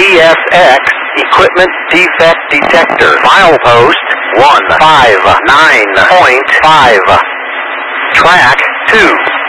TSX Equipment Defect Detector. Milepost 159.5. Track 2.